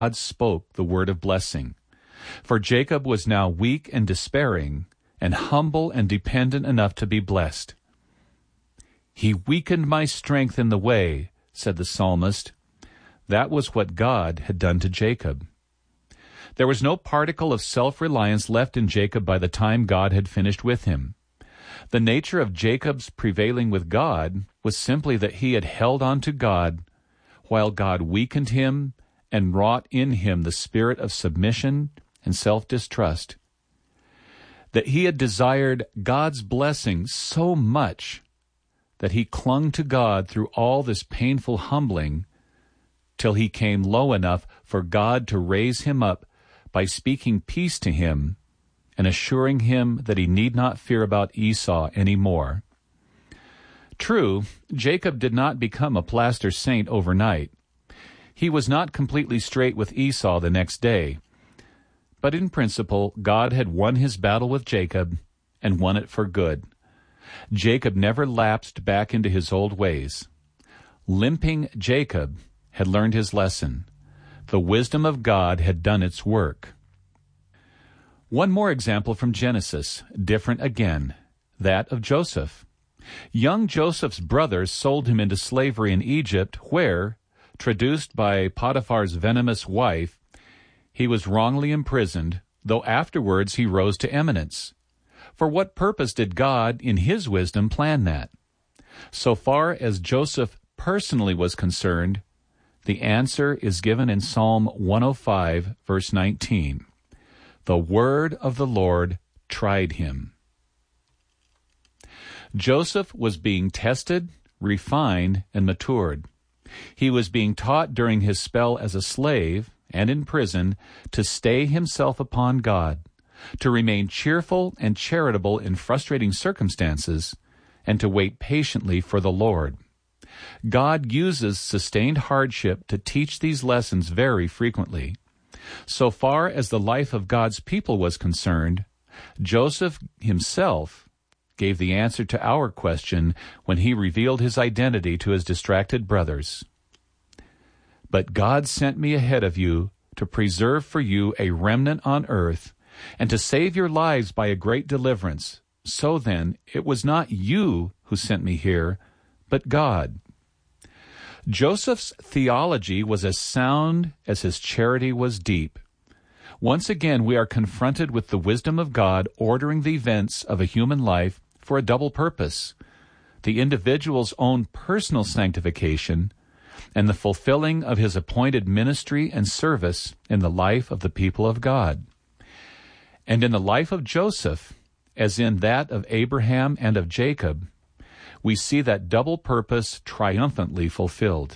God spoke the word of blessing. For Jacob was now weak and despairing, and humble and dependent enough to be blessed. "He weakened my strength in the way," said the psalmist. That was what God had done to Jacob. There was no particle of self-reliance left in Jacob by the time God had finished with him. The nature of Jacob's prevailing with God was simply that he had held on to God, while God weakened him and wrought in him the spirit of submission and self-distrust. That he had desired God's blessing so much that he clung to God through all this painful humbling till he came low enough for God to raise him up by speaking peace to him and assuring him that he need not fear about Esau any more. True, Jacob did not become a plaster saint overnight. He was not completely straight with Esau the next day. But in principle, God had won his battle with Jacob and won it for good. Jacob never lapsed back into his old ways. Limping Jacob had learned his lesson. The wisdom of God had done its work. One more example from Genesis, different again, that of Joseph. Young Joseph's brothers sold him into slavery in Egypt, where, traduced by Potiphar's venomous wife, he was wrongly imprisoned, though afterwards he rose to eminence. For what purpose did God, in his wisdom, plan that? So far as Joseph personally was concerned, the answer is given in Psalm 105, verse 19. The word of the Lord tried him. Joseph was being tested, refined, and matured. He was being taught during his spell as a slave and in prison to stay himself upon God, to remain cheerful and charitable in frustrating circumstances, and to wait patiently for the Lord. God uses sustained hardship to teach these lessons very frequently. So far as the life of God's people was concerned, Joseph himself gave the answer to our question when he revealed his identity to his distracted brothers. But God sent me ahead of you to preserve for you a remnant on earth and to save your lives by a great deliverance. So then, it was not you who sent me here, but God. Joseph's theology was as sound as his charity was deep. Once again, we are confronted with the wisdom of God ordering the events of a human life for a double purpose: the individual's own personal sanctification and the fulfilling of his appointed ministry and service in the life of the people of God. And in the life of Joseph, as in that of Abraham and of Jacob, we see that double purpose triumphantly fulfilled.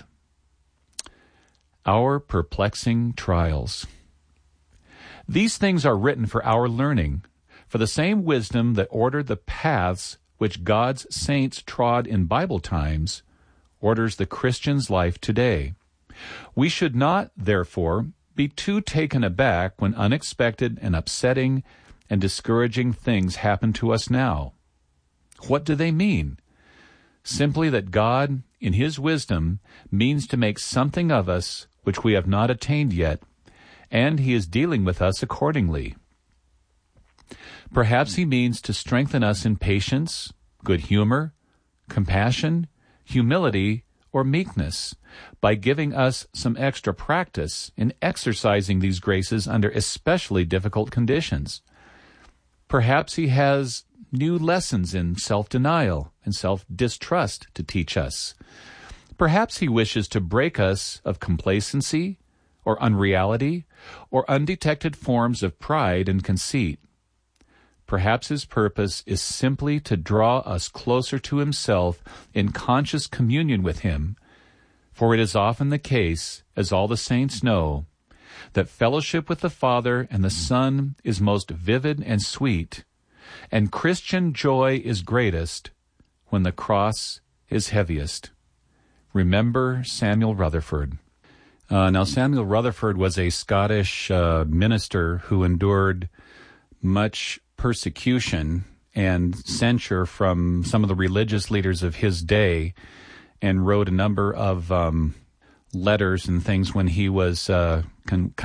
Our perplexing trials. These things are written for our learning, for the same wisdom that ordered the paths which God's saints trod in Bible times orders the Christian's life today. We should not, therefore, be too taken aback when unexpected and upsetting and discouraging things happen to us now. What do they mean? Simply that God, in His wisdom, means to make something of us which we have not attained yet, and He is dealing with us accordingly. Perhaps He means to strengthen us in patience, good humor, compassion, humility, or meekness, by giving us some extra practice in exercising these graces under especially difficult conditions. Perhaps He has new lessons in self-denial and self-distrust to teach us. Perhaps He wishes to break us of complacency or unreality or undetected forms of pride and conceit. Perhaps His purpose is simply to draw us closer to Himself in conscious communion with Him, for it is often the case, as all the saints know, that fellowship with the Father and the Son is most vivid and sweet, and Christian joy is greatest when the cross is heaviest. Remember Samuel Rutherford. Now, Samuel Rutherford was a Scottish minister who endured much persecution and censure from some of the religious leaders of his day, and wrote a number of letters and things when he was kind